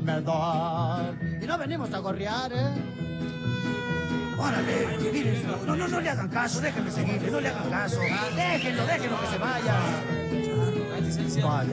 enfermedad. Y no venimos a gorrear, ¿eh? Órale, miren, no le hagan caso, déjenme seguirle, no le hagan caso. Déjenlo que se vaya. Vaya.